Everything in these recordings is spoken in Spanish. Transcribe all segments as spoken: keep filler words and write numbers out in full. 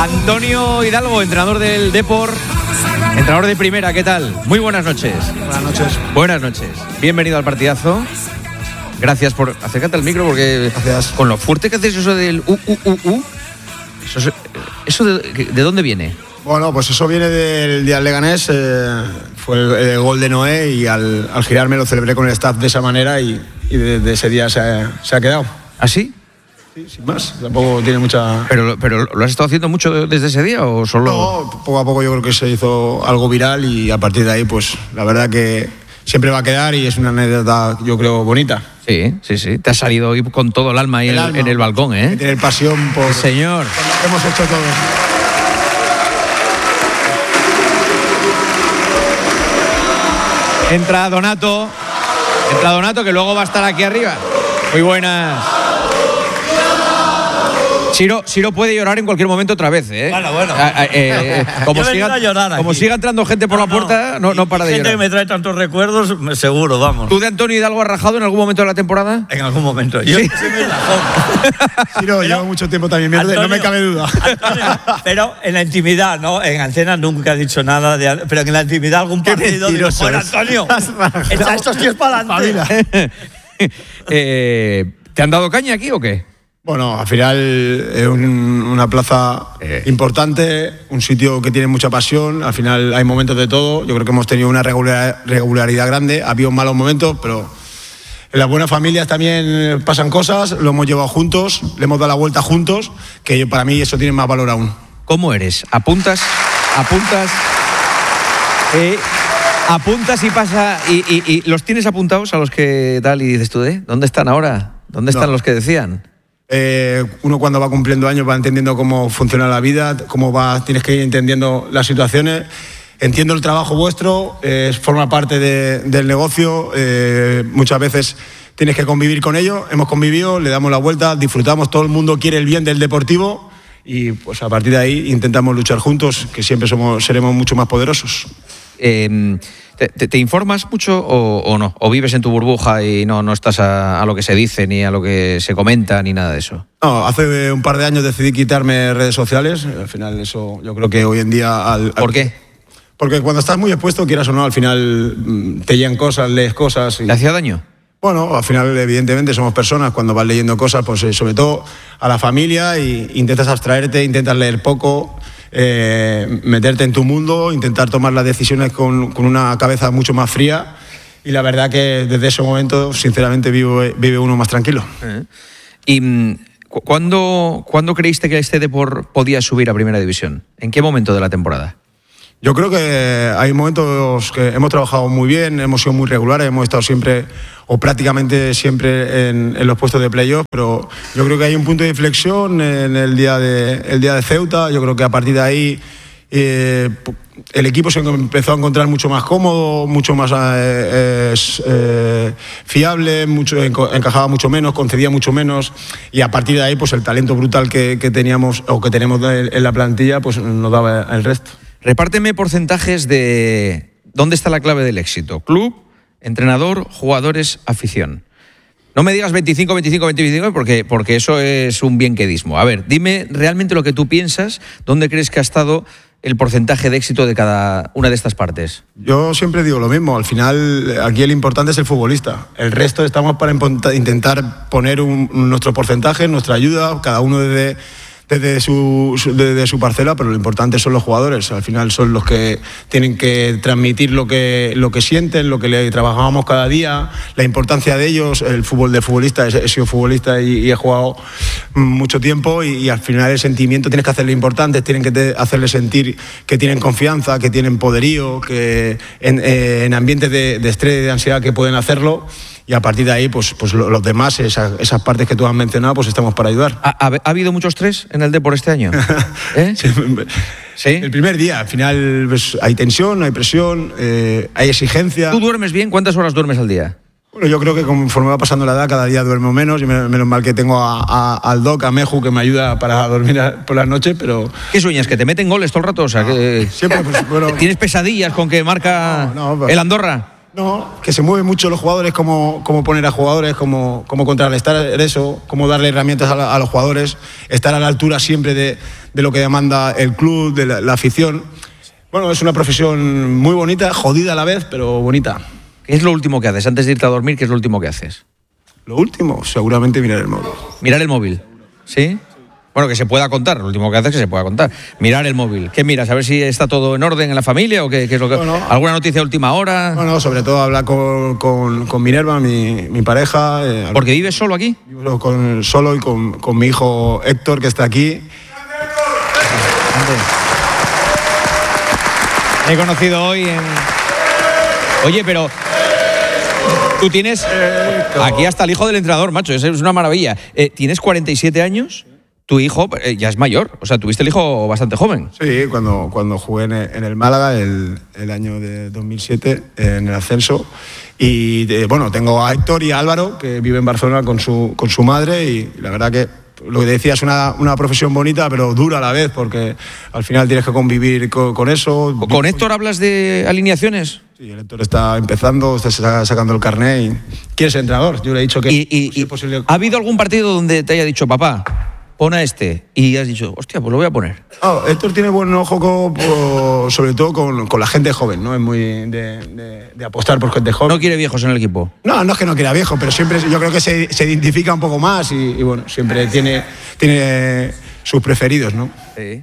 Antonio Hidalgo, entrenador del Depor, entrenador de primera, ¿qué tal? Muy buenas noches. Buenas noches. Buenas noches. Bienvenido al partidazo. Gracias por... Acércate al micro porque... Gracias. Con lo fuerte que haces eso del U, U, U, U. Eso, es, eso de, ¿de dónde viene? Bueno, pues eso viene del día del Leganés. Eh, fue el, el gol de Noé y al, al girarme lo celebré con el staff de esa manera y, y desde de ese día se ha, se ha quedado. ¿Ah, sí? Sí, sin más. Tampoco tiene mucha... ¿Pero, pero lo has estado haciendo mucho desde ese día o solo...? No, poco a poco yo creo que se hizo algo viral y a partir de ahí, pues la verdad que siempre va a quedar y es una anécdota, yo creo, bonita. Sí, sí, sí. Te has salido hoy con todo el alma ahí el en, alma, en el balcón, ¿eh? Hay que tener pasión por... Sí, señor. Por lo que hemos hecho todos. Entra Donato. Entra Donato, que luego va a estar aquí arriba. Muy buenas. Siro, Siro puede llorar en cualquier momento otra vez, ¿eh? Bueno, bueno. Eh, eh, como siga, a llorar como siga entrando gente por no, la puerta, no, no, no para de gente llorar. Gente que me trae tantos recuerdos, seguro, vamos. ¿Tú de Antonio Hidalgo has rajado en algún momento de la temporada? En algún momento. Yo sí. soy muy rajón. Siro, llevo mucho tiempo también, mierda, no me cabe duda. Antonio, pero en la intimidad, ¿no? En antena nunca he dicho nada, de, pero en la intimidad algún partido digo, bueno, Antonio, echa estos tíos para adelante. eh, ¿Te han dado caña aquí o qué? Bueno, al final es un, una plaza eh. importante, un sitio que tiene mucha pasión, al final hay momentos de todo, yo creo que hemos tenido una regular, regularidad grande, ha habido malos momentos, pero en las buenas familias también pasan cosas, lo hemos llevado juntos, le hemos dado la vuelta juntos, que para mí eso tiene más valor aún. ¿Cómo eres? ¿Apuntas? ¿Apuntas? Eh, ¿Apuntas y pasa? Y, y, y los tienes apuntados a los que tal y dices tú, ¿eh? ¿Dónde están ahora? ¿Dónde están no. los que decían? Eh, uno cuando va cumpliendo años va entendiendo cómo funciona la vida, cómo va, tienes que ir entendiendo las situaciones. Entiendo el trabajo vuestro, eh, forma parte de, del negocio, eh, muchas veces tienes que convivir con ello. Hemos convivido, le damos la vuelta, disfrutamos, todo el mundo quiere el bien del Deportivo y pues a partir de ahí intentamos luchar juntos, que siempre somos, seremos mucho más poderosos. Eh, ¿te, te, ¿Te informas mucho o, o no? ¿O vives en tu burbuja y no, no estás a, a lo que se dice, ni a lo que se comenta, ni nada de eso? No, hace un par de años decidí quitarme redes sociales. Al final eso yo creo que hoy en día... Al, al... ¿Por qué? Porque cuando estás muy expuesto, quieras o no, al final te llegan cosas, lees cosas... Y... ¿Te hacía daño? Bueno, al final evidentemente somos personas, cuando vas leyendo cosas, pues sobre todo a la familia, y intentas abstraerte, intentas leer poco... Eh, meterte en tu mundo, intentar tomar las decisiones con, con una cabeza mucho más fría y la verdad que desde ese momento sinceramente vive, vive uno más tranquilo. Eh. ¿Y ¿cuándo, ¿cuándo creíste que este Depor podía subir a Primera División? ¿En qué momento de la temporada? Yo creo que hay momentos que hemos trabajado muy bien, hemos sido muy regulares, hemos estado siempre o prácticamente siempre en, en los puestos de playoff, pero yo creo que hay un punto de inflexión en el día de, el día de Ceuta. Yo creo que a partir de ahí eh, el equipo se empezó a encontrar mucho más cómodo, mucho más eh, eh, fiable, mucho, encajaba mucho menos, concedía mucho menos, y a partir de ahí pues el talento brutal que, que teníamos o que tenemos en la plantilla pues nos daba el resto. Repárteme porcentajes de dónde está la clave del éxito. Club, entrenador, jugadores, afición. No me digas veinticinco, veinticinco, veinticinco, porque, porque eso es un bienquedismo. A ver, dime realmente lo que tú piensas, dónde crees que ha estado el porcentaje de éxito de cada una de estas partes. Yo siempre digo lo mismo, al final aquí el importante es el futbolista. El resto estamos para intentar poner un, nuestro porcentaje, nuestra ayuda, cada uno desde... Desde su, desde su parcela, pero lo importante son los jugadores. Al final son los que tienen que transmitir lo que, lo que sienten, lo que le trabajamos cada día, la importancia de ellos. El fútbol de futbolista, he sido futbolista y, y he jugado mucho tiempo y, y al final el sentimiento tienes que hacerle importante, tienen que te, hacerle sentir que tienen confianza, que tienen poderío, que en, en ambientes de, de estrés, de ansiedad que pueden hacerlo. Y a partir de ahí, pues, pues los demás, esas, esas partes que tú has mencionado, pues estamos para ayudar. ¿Ha, ha, ha habido mucho estrés en el Depor este año? ¿Eh? Sí. ¿Sí? El primer día, al final pues, hay tensión, hay presión, eh, hay exigencia. ¿Tú duermes bien? ¿Cuántas horas duermes al día? Bueno, yo creo que conforme va pasando la edad, cada día duermo menos, y menos mal que tengo a, a, al Doc, a Meju, que me ayuda para dormir por las noches, pero... ¿Qué sueñas? ¿Que te meten goles todo el rato? O sea, no, que... Siempre, pues, bueno... ¿Tienes pesadillas con que marca no, no, pues... el Andorra? No, que se mueven mucho los jugadores, cómo, cómo poner a jugadores, cómo, cómo contrarrestar eso, cómo darle herramientas a, la, a los jugadores, estar a la altura siempre de, de lo que demanda el club, de la, la afición. Bueno, es una profesión muy bonita, jodida a la vez, pero bonita. ¿Qué es lo último que haces? Antes de irte a dormir, ¿qué es lo último que haces? Lo último, seguramente mirar el móvil. ¿Mirar el móvil? ¿Sí? Bueno, que se pueda contar, lo último que haces es que se pueda contar. Mirar el móvil. ¿Qué miras? ¿A ver si está todo en orden en la familia o qué, qué es lo que...? Bueno, ¿alguna noticia de última hora? Bueno, sobre todo hablar con, con, con Minerva, mi, mi pareja. Eh, ¿Porque vives solo aquí? Vivo con, solo y con, con mi hijo Héctor, que está aquí. He conocido hoy en... Oye, pero... Tú tienes... Aquí hasta el hijo del entrenador, macho, es una maravilla. Eh, ¿Tienes cuarenta y siete años? Tu hijo eh, ya es mayor, o sea, tuviste el hijo bastante joven. Sí, cuando, cuando jugué en el, en el Málaga el, el año de dos mil siete, en el ascenso. Y eh, bueno, tengo a Héctor y a Álvaro, que viven en Barcelona con su, con su madre, y la verdad que lo que decía es una, una profesión bonita, pero dura a la vez, porque al final tienes que convivir con, con eso. ¿Con Héctor hablas de alineaciones? Sí, el Héctor está empezando, está sacando el carnet y quiere ser entrenador. Yo le he dicho que... ¿Y, y, y posible... ¿Ha habido algún partido donde te haya dicho, papá, pon a este? Y has dicho, hostia, pues lo voy a poner. Oh, Héctor tiene buen ojo, con, por, sobre todo con, con la gente joven, ¿no? Es muy de, de, de apostar por gente joven. ¿No quiere viejos en el equipo? No, no es que no quiera viejos, pero siempre yo creo que se, se identifica un poco más y, y bueno, siempre tiene, tiene sus preferidos, ¿no? Sí.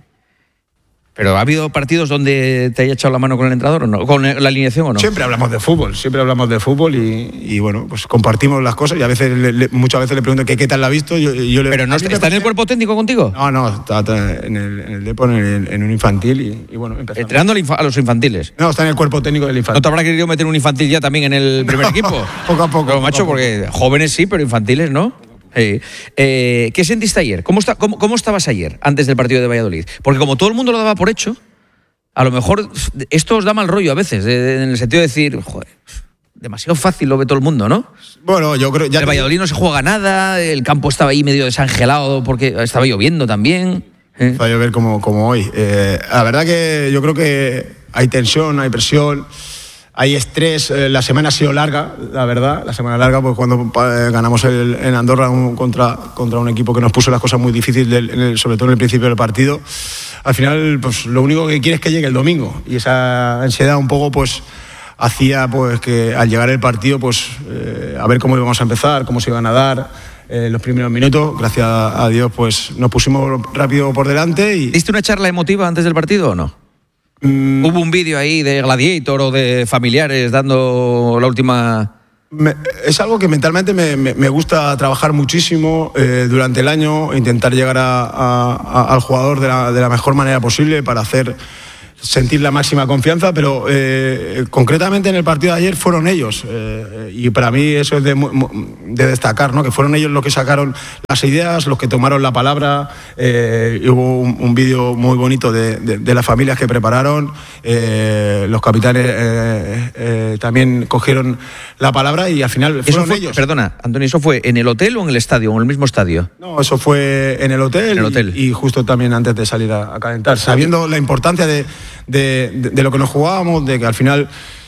¿Pero ha habido partidos donde te haya echado la mano con el entrenador o no? ¿Con la alineación o no? Siempre hablamos de fútbol, siempre hablamos de fútbol y, y bueno, pues compartimos las cosas y a veces, le, le, muchas veces le pregunto ¿qué, qué tal la ha visto? Yo, yo le, ¿Pero no está, está en el cuerpo técnico contigo? No, no, está, está en el, en el Depor, en, el, en un infantil y, y bueno, empezamos. ¿Entrenando a los infantiles? No, está en el cuerpo técnico del infantil. ¿No te habrá querido meter un infantil ya también en el primer no, equipo? Poco a poco. Pero, macho, poco porque jóvenes sí, pero infantiles no. Sí. Eh, ¿Qué sentiste ayer? ¿Cómo, está, cómo, ¿Cómo estabas ayer, antes del partido de Valladolid? Porque como todo el mundo lo daba por hecho, a lo mejor esto os da mal rollo a veces, en el sentido de decir, joder, demasiado fácil lo ve todo el mundo, ¿no? Bueno, yo creo... Ya el Valladolid no se juega nada, el campo estaba ahí medio desangelado porque estaba lloviendo también. ¿Eh? Va a llover como, como hoy. Eh, la verdad que yo creo que hay tensión, hay presión, hay estrés. Eh, la semana ha sido larga, la verdad. La semana larga, pues cuando eh, ganamos el, en Andorra un, contra, contra un equipo que nos puso las cosas muy difíciles, del, en el, sobre todo en el principio del partido. Al final, pues lo único que quiere es que llegue el domingo. Y esa ansiedad un poco, pues, hacía pues que al llegar el partido, pues, eh, a ver cómo íbamos a empezar, cómo se iban a dar eh, los primeros minutos. Gracias a Dios, pues, nos pusimos rápido por delante. Y... ¿Diste una charla emotiva antes del partido o no? Mm. ¿Hubo un vídeo ahí de Gladiator o de familiares dando la última...? Me, es algo que mentalmente me, me, me gusta trabajar muchísimo eh, durante el año, intentar llegar a, a, a, al jugador de la, de la mejor manera posible para hacer sentir la máxima confianza, pero eh, concretamente en el partido de ayer fueron ellos eh, y para mí eso es de, de destacar, ¿no? Que fueron ellos los que sacaron las ideas, los que tomaron la palabra. Eh, hubo un, un vídeo muy bonito de, de, de las familias que prepararon, eh, los capitanes eh, eh, también cogieron la palabra y al final fueron fue, ellos. Perdona, Antonio, ¿eso fue en el hotel o en el estadio o en el mismo estadio? No, eso fue en el hotel, en el hotel. Y, y justo también antes de salir a, a calentar, sabiendo la importancia de De, de, de lo que nos jugábamos, de que al final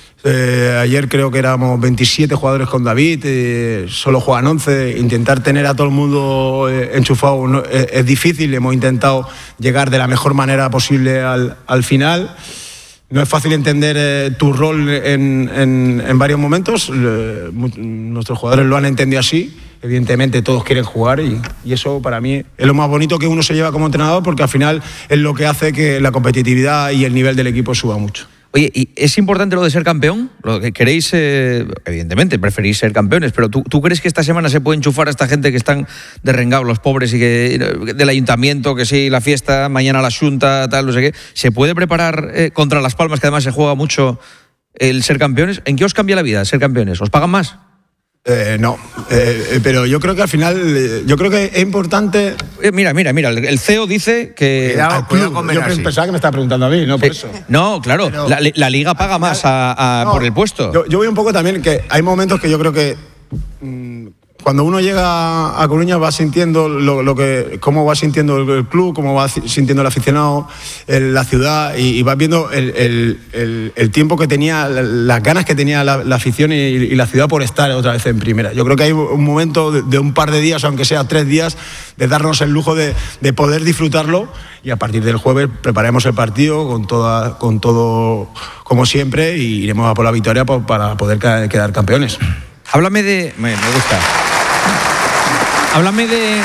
eh, ayer creo que éramos veintisiete jugadores con David, eh, solo juegan once, intentar tener a todo el mundo eh, enchufado no, eh, es difícil, hemos intentado llegar de la mejor manera posible al, al final. No es fácil entender eh, tu rol en, en, en varios momentos, eh, nuestros jugadores lo han entendido así. Evidentemente todos quieren jugar y, y eso para mí es lo más bonito que uno se lleva como entrenador, porque al final es lo que hace que la competitividad y el nivel del equipo suba mucho. Oye, ¿y es importante lo de ser campeón? Lo que queréis, eh, evidentemente, preferís ser campeones, pero ¿tú, ¿tú crees que esta semana se puede enchufar a esta gente que están derrengados, los pobres, y que del ayuntamiento, que sí, la fiesta, mañana la xunta, tal, no sé qué? ¿Se puede preparar eh, contra Las Palmas, que además se juega mucho, el ser campeones? ¿En qué os cambia la vida ser campeones? ¿Os pagan más? Eh, no, eh, pero yo creo que al final, eh, yo creo que es importante... Eh, mira, mira, mira, el C E O dice que... Cuidado, cuidado con yo pensaba que me estaba preguntando a mí, no por eso. No, claro, pero, la, la Liga paga más a, a, no, por el puesto. Yo, yo voy un poco también que hay momentos que yo creo que... Mmm, cuando uno llega a Coruña va sintiendo lo, lo que, cómo va sintiendo el club, cómo va sintiendo el aficionado, el, la ciudad, y, y vas viendo el, el, el, el tiempo que tenía, las ganas que tenía la, la afición y, y la ciudad por estar otra vez en primera. Yo creo que hay un momento de, de un par de días, aunque sea tres días, de darnos el lujo de, de poder disfrutarlo, y a partir del jueves prepararemos el partido con, toda, con todo como siempre y iremos a por la victoria por, para poder quedar campeones. Háblame de... Me, me gusta. Háblame de...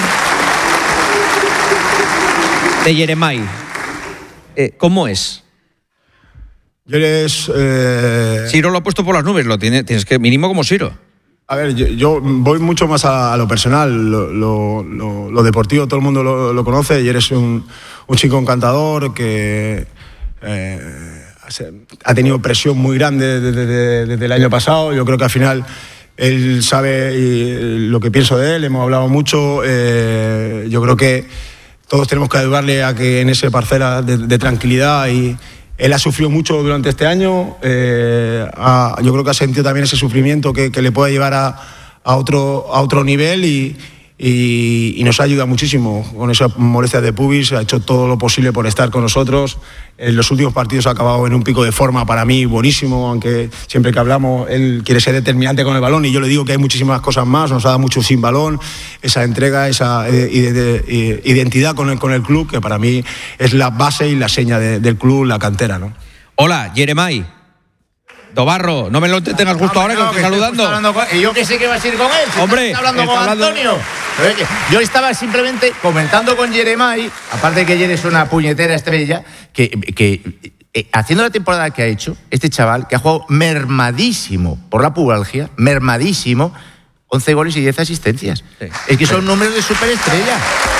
De Yeremay. Eh, ¿Cómo es? Eres... Eh... Siro lo ha puesto por las nubes, lo tiene, tienes que mínimo como Siro. A ver, yo, yo voy mucho más a, a lo personal, lo, lo, lo, lo deportivo todo el mundo lo, lo conoce, y eres un, un chico encantador que eh, ha tenido presión muy grande desde, desde, desde el año pasado. Yo creo que al final él sabe lo que pienso de él, hemos hablado mucho, eh, yo creo que todos tenemos que ayudarle a que en esa parcela de, de tranquilidad, y él ha sufrido mucho durante este año, eh, ha, yo creo que ha sentido también ese sufrimiento que, que le puede llevar a, a, otro, a otro nivel, y, y, y nos ayuda muchísimo con esas molestias de pubis, ha hecho todo lo posible por estar con nosotros. En los últimos partidos ha acabado en un pico de forma para mí buenísimo, aunque siempre que hablamos él quiere ser determinante con el balón, y yo le digo que hay muchísimas cosas más, nos ha dado mucho sin balón, esa entrega, esa eh, identidad con el, con el club, que para mí es la base y la seña de, del club, la cantera, ¿no? Hola, Yeremay. Dobarro, no me lo tengas justo ahora, que lo estoy saludando. Con, y yo que sé que vas a ir con él. Si Hombre, está hablando está con hablando... Antonio. Yo estaba simplemente comentando con Yeremay, aparte de que Yere es una puñetera estrella, que, que eh, haciendo la temporada que ha hecho, este chaval, que ha jugado mermadísimo por la pubalgia, mermadísimo, once goles y diez asistencias. Sí. Es que son números de superestrella.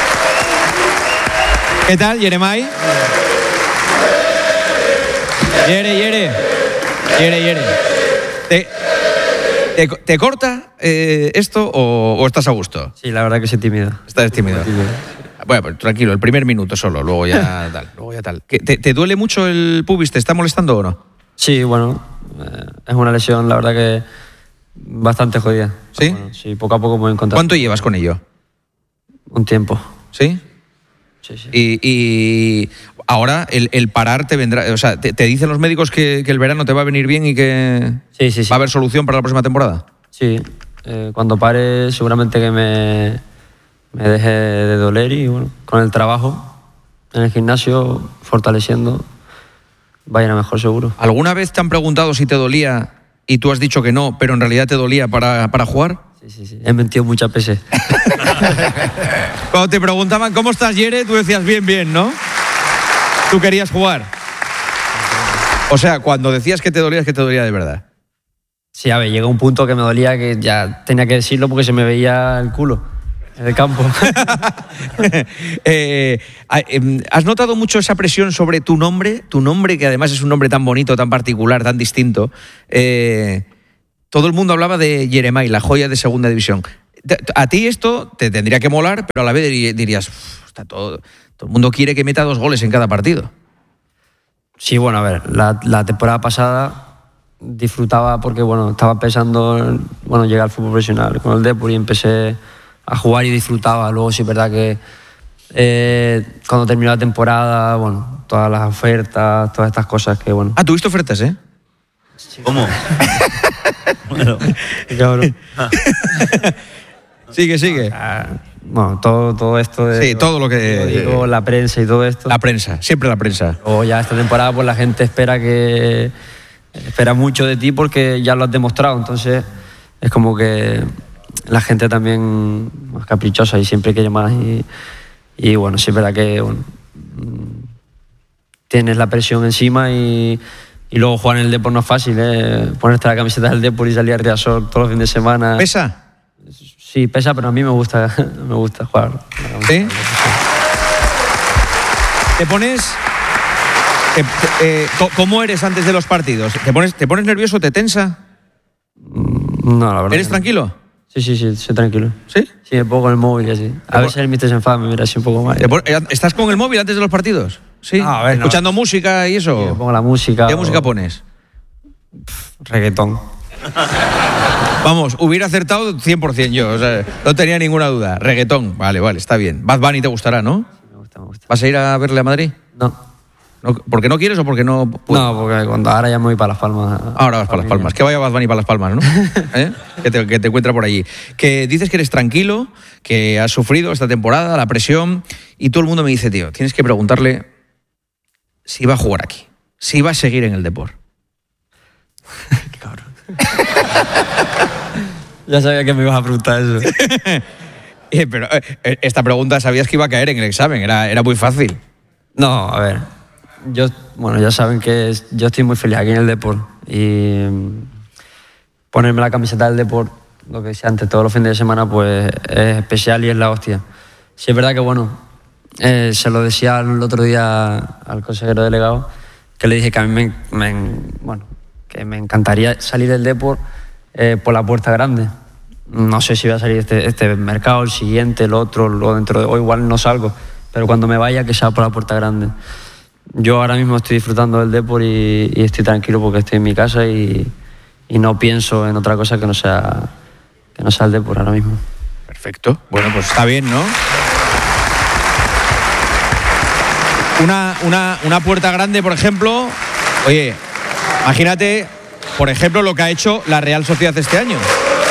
¿Qué tal, Yeremay? Yere, Yere. Yere, Yere. ¿Te, te, te corta eh, esto o, o estás a gusto? Sí, la verdad que soy tímido. Estás tímido. Bueno, pues tranquilo, el primer minuto solo, luego ya tal. Luego ya tal. ¿Te, ¿Te duele mucho el pubis? ¿Te está molestando o no? Sí, bueno, eh, es una lesión, la verdad que bastante jodida. ¿Sí? Bueno, sí, poco a poco me voy encontrando. ¿Cuánto llevas con ello? Un tiempo. ¿Sí? Sí, sí. Y, y ahora el, el parar te vendrá, o sea, te, te dicen los médicos que, que el verano te va a venir bien y que sí, sí, sí. va a haber solución para la próxima temporada. Sí, eh, cuando pare seguramente que me, me deje de doler, y bueno, con el trabajo en el gimnasio, fortaleciendo, va a ir a mejor seguro. ¿Alguna vez te han preguntado si te dolía y tú has dicho que no, pero en realidad te dolía para, para jugar? Sí, sí, sí. He mentido muchas veces. Cuando te preguntaban cómo estás, Yere, tú decías bien, bien, ¿no? Tú querías jugar. O sea, cuando decías que te dolía, es que te dolía de verdad. Sí, a ver, llega un punto que me dolía que ya tenía que decirlo porque se me veía el culo en el campo. eh, ¿Has notado mucho esa presión sobre tu nombre? Tu nombre, que además es un nombre tan bonito, tan particular, tan distinto. Eh, todo el mundo hablaba de Yeremay, la joya de segunda división. A ti esto te tendría que molar, pero a la vez dirías, está todo, todo el mundo quiere que meta dos goles en cada partido. Sí, bueno, a ver, la, la temporada pasada disfrutaba porque, bueno, estaba pensando, bueno, llegar al fútbol profesional con el Depor y empecé a jugar y disfrutaba. Luego sí es verdad que eh, cuando terminó la temporada, bueno, todas las ofertas, todas estas cosas que, bueno... Ah, tuviste ofertas, ¿eh? Sí. ¿Cómo? Bueno, cabrón. Sigue, sigue. Bueno, todo, todo esto de... Sí, todo lo que... Digo, la prensa y todo esto. La prensa, siempre la prensa. O ya esta temporada pues la gente espera que... Espera mucho de ti porque ya lo has demostrado. Entonces es como que la gente también más caprichosa y siempre quiere más. Y, y bueno, sí es verdad que bueno, tienes la presión encima y... Y luego jugar en el Depor no es fácil, ¿eh? Ponerte la camiseta del Depor y salir a Riazor todos los fines de semana. ¿Pesa? Sí, pesa, pero a mí me gusta, me gusta jugar. ¿Sí? ¿Te pones...? Te, te, eh, ¿Cómo eres antes de los partidos? ¿Te pones, ¿Te pones nervioso? ¿Te tensa? No, la verdad. ¿Eres tranquilo? Sí, sí, sí, soy tranquilo. ¿Sí? Sí, me pongo con el móvil y así. A veces el mister se enfada, me mira así un poco mal. ¿Estás con el móvil antes de los partidos? Sí. No, a ver, ¿escuchando no. música y eso? Sí, me pongo la música. ¿Qué o... música pones? Pff, reggaetón. Vamos, hubiera acertado cien por ciento yo, o sea, no tenía ninguna duda. Reggaetón, vale, vale, está bien. Bad Bunny te gustará, ¿no? Me gusta, me gusta. ¿Vas a ir a verle a Madrid? No. ¿No? ¿Porque no quieres o porque no puedes? No, porque cuando ahora ya me voy para Las Palmas. Ahora vas para Las Palmas. Que vaya Bad Bunny para Las Palmas, ¿no? ¿Eh? Que, te, que te encuentra por allí. Que dices que eres tranquilo, que has sufrido esta temporada, la presión, y todo el mundo me dice, tío, tienes que preguntarle si va a jugar aquí, si va a seguir en el Depor. Qué cabrón. Ya sabía que me ibas a preguntar eso. eh, pero eh, esta pregunta sabías que iba a caer en el examen, era, era muy fácil. No, a ver, yo, bueno, ya saben que es- yo estoy muy feliz aquí en el Depor y mm, ponerme la camiseta del Depor, lo que decía antes, todos los fines de semana, pues es especial y es la hostia. Sí es verdad que, bueno, eh, se lo decía el otro día al consejero delegado, que le dije que a mí me, me- bueno, que me encantaría salir del Depor eh, por la puerta grande. No sé si voy a salir este, este mercado, el siguiente, el otro, lo dentro de, o igual no salgo, pero cuando me vaya que sea por la puerta grande. Yo ahora mismo estoy disfrutando del Depor y, y estoy tranquilo porque estoy en mi casa y, y no pienso en otra cosa que no sea que no sea el Depor ahora mismo. Perfecto. Bueno, pues está bien, ¿no? Una, una, una puerta grande, por ejemplo. Oye, imagínate, por ejemplo, lo que ha hecho la Real Sociedad este año.